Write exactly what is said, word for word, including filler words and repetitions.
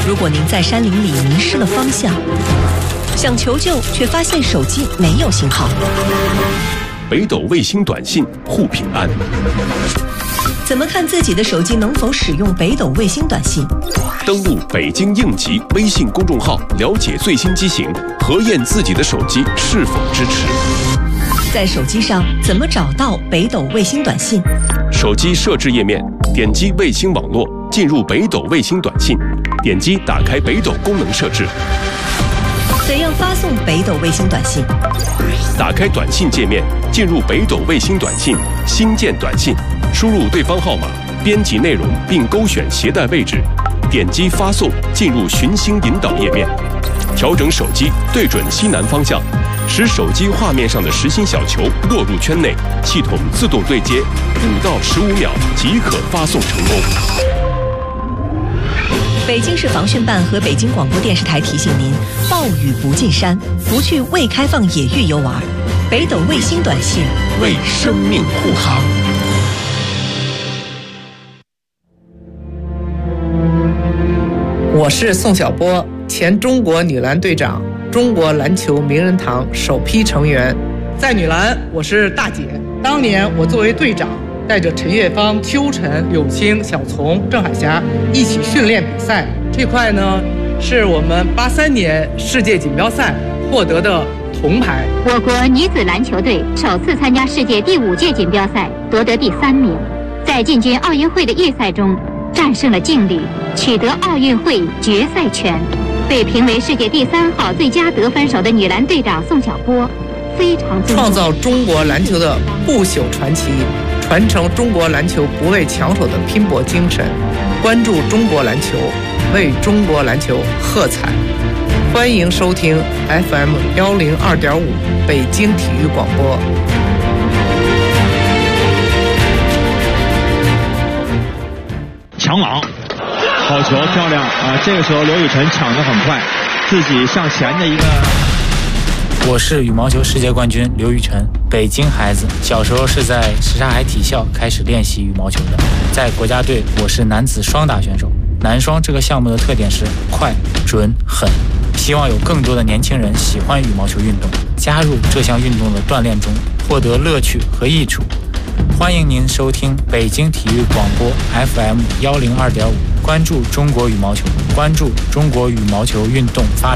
如果您在山林里迷失了方向，想求救却发现手机没有信号， 北斗卫星短信护平安。 怎么看自己的手机能否使用北斗卫星短信？ 登录北京应急微信公众号，了解最新机型，核验自己的手机是否支持。 在手机上怎么找到北斗卫星短信？ 手机设置页面，点击卫星网络，进入北斗卫星短信，点击打开北斗功能设置。 怎样发送北斗卫星短信？ 打开短信界面，进入北斗卫星短信，新建短信，输入对方号码，编辑内容并勾选携带位置，点击发送，进入寻星引导页面，调整手机对准西南方向，使手机画面上的实心小球落入圈内，系统自动对接，五到十五秒即可发送成功。 北京市防汛办和北京广播电视台提醒您：暴雨不进山，不去未开放野域游玩。北斗卫星短信为生命护航。 我是宋晓波，前中国女篮队长，中国篮球名人堂首批成员。在女篮，我是大姐。当年我作为队长，带着陈月芳、邱晨、柳青、小丛、郑海霞一起训练比赛。这块呢，是我们八三年世界锦标赛获得的铜牌。 我国女子篮球队首次参加世界第五届锦标赛，夺得第三名。在进军奥运会的预赛中，战胜了劲旅，取得奥运会决赛权。被评为世界第三号最佳得分手的女篮队长宋晓波，非常尊重创造中国篮球的不朽传奇，传承中国篮球不畏强手的拼搏精神，关注中国篮球，为中国篮球喝彩。欢迎收听 F M 幺零二点五北京体育广播。 抢网，好球，漂亮啊！这个时候刘雨辰抢得很快，自己向前的一个。 我是羽毛球世界冠军刘雨辰，北京孩子，小时候是在什刹海体校开始练习羽毛球的。在国家队，我是男子双打选手。男双这个项目的特点是快、准、狠，希望有更多的年轻人喜欢羽毛球运动，加入这项运动的锻炼中，获得乐趣和益处。欢迎您收听北京体育广播 F M 幺零二点五，关注中国羽毛球，关注中国羽毛球运动发展。